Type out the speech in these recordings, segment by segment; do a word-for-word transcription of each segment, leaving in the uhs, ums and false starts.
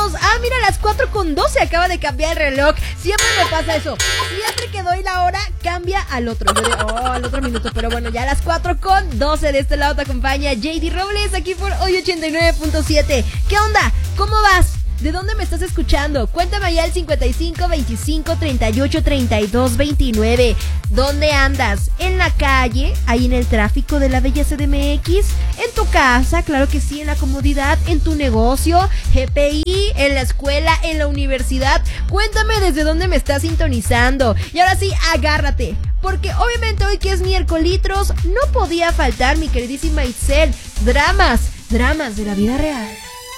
minutos. Ah, mira, las cuatro con doce acaba de cambiar el reloj. Siempre me pasa eso. Siempre que doy la hora, cambia al otro. Yo digo, oh, al otro minuto. Pero bueno, ya las cuatro con doce. De este lado te acompaña J D Robles aquí por hoy ochenta y nueve punto siete. ¿Qué onda? ¿Cómo vas? ¿De dónde me estás escuchando? Cuéntame allá al cincuenta y cinco, veinticinco, treinta y ocho, treinta y dos, veintinueve. ¿Dónde andas? ¿En la calle? ¿Ahí en el tráfico de la bella C D M X? ¿En tu casa? Claro que sí, en la comodidad. ¿En tu negocio? ¿G P I? ¿En la escuela? ¿En la universidad? Cuéntame desde dónde me estás sintonizando. Y ahora sí, agárrate, porque obviamente hoy que es miércolitros no podía faltar mi queridísima Itzel. Dramas, dramas de la vida real.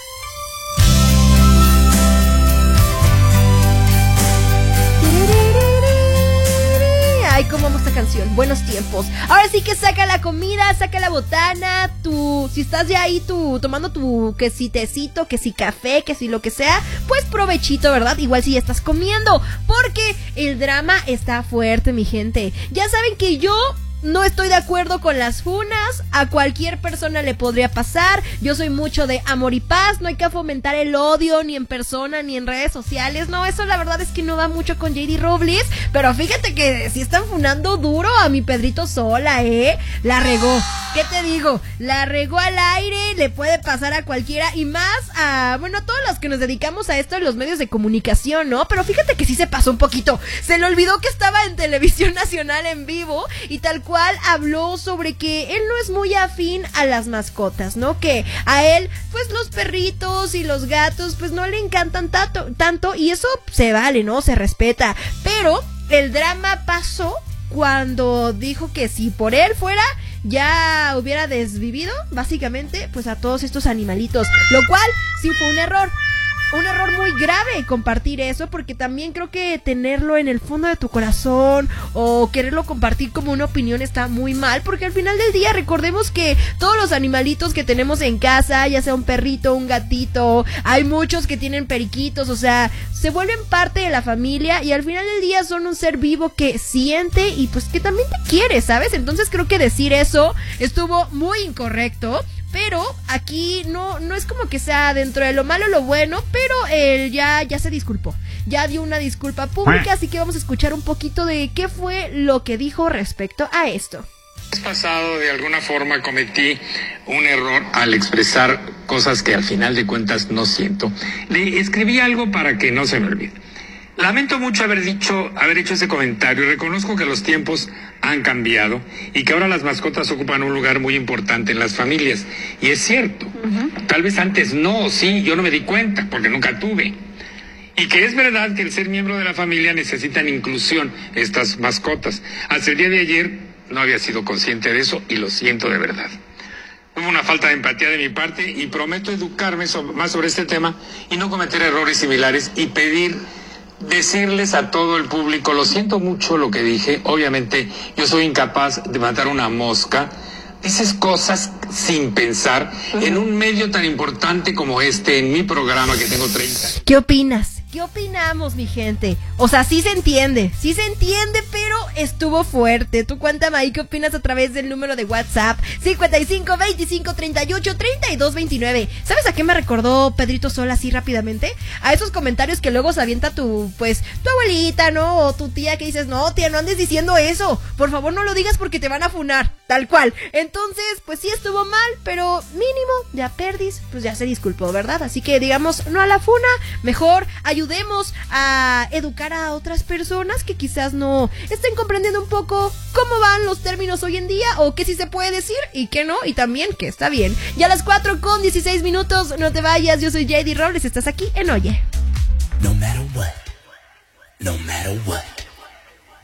Ay, cómo amo esta canción, buenos tiempos. Ahora sí que saca la comida, saca la botana, tu, si estás ya ahí tú tomando tu que si tecito, que si café, que si lo que sea, pues provechito, ¿verdad? Igual si ya estás comiendo, porque el drama está fuerte, mi gente. Ya saben que yo no estoy de acuerdo con las funas, a cualquier persona le podría pasar. Yo soy mucho de amor y paz, no hay que fomentar el odio ni en persona ni en redes sociales. No, eso la verdad es que no va mucho con J D Robles, pero fíjate que sí están funando duro a mi Pedrito Sola, ¿eh? La regó, ¿qué te digo? La regó al aire, le puede pasar a cualquiera y más a, bueno, a todos los que nos dedicamos a esto en los medios de comunicación, ¿no? Pero fíjate que sí se pasó un poquito, se le olvidó que estaba en Televisión Nacional en vivo y tal cual cual habló sobre que él no es muy afín a las mascotas, ¿no? Que a él, pues los perritos y los gatos, pues no le encantan tanto, tanto y eso se vale, ¿no? Se respeta. Pero el drama pasó cuando dijo que si por él fuera, ya hubiera desvivido, básicamente, pues a todos estos animalitos. Lo cual sí fue un error. Un error muy grave compartir eso, porque también creo que tenerlo en el fondo de tu corazón o quererlo compartir como una opinión está muy mal, porque al final del día recordemos que todos los animalitos que tenemos en casa, ya sea un perrito, un gatito, hay muchos que tienen periquitos, o sea, se vuelven parte de la familia y al final del día son un ser vivo que siente y pues que también te quiere, ¿sabes? Entonces creo que decir eso estuvo muy incorrecto. Pero aquí no, no es como que sea dentro de lo malo lo bueno, pero él ya, ya se disculpó, ya dio una disculpa pública, así que vamos a escuchar un poquito de qué fue lo que dijo respecto a esto. El mes pasado de alguna forma cometí un error al expresar cosas que al final de cuentas no siento. Le escribí algo para que no se me olvide. Lamento mucho haber dicho, haber hecho ese comentario y reconozco que los tiempos han cambiado y que ahora las mascotas ocupan un lugar muy importante en las familias. Y es cierto, uh-huh. Tal vez antes no, sí, yo no me di cuenta porque nunca tuve. Y que es verdad que el ser miembro de la familia necesitan inclusión, estas mascotas. Hasta el día de ayer no había sido consciente de eso y lo siento de verdad. Hubo una falta de empatía de mi parte y prometo educarme sobre, más sobre este tema y no cometer errores similares y pedir... decirles a todo el público, lo siento mucho lo que dije, obviamente yo soy incapaz de matar una mosca, dices cosas sin pensar en un medio tan importante como este, en mi programa que tengo treinta. ¿Qué opinas? ¿Qué opinamos, mi gente? O sea, sí se entiende, sí se entiende, pero estuvo fuerte. Tú cuéntame ahí qué opinas a través del número de WhatsApp cincuenta y cinco, veinticinco, treinta y ocho, treinta y dos, veintinueve. ¿Sabes a qué me recordó Pedrito Sola así rápidamente? A esos comentarios que luego se avienta tu, pues, tu abuelita, ¿no? O tu tía que dices, no, tía, no andes diciendo eso. Por favor, no lo digas porque te van a funar, tal cual. Entonces, pues sí estuvo mal, pero mínimo, ya perdis, pues ya se disculpó, ¿verdad? Así que digamos, no a la funa, mejor ayudar. Ayudemos a educar a otras personas que quizás no estén comprendiendo un poco cómo van los términos hoy en día o qué sí se puede decir y qué no, y también que está bien. Ya a las cuatro con dieciséis minutos, no te vayas, yo soy J D Robles, estás aquí en Oye. No matter what, no matter what.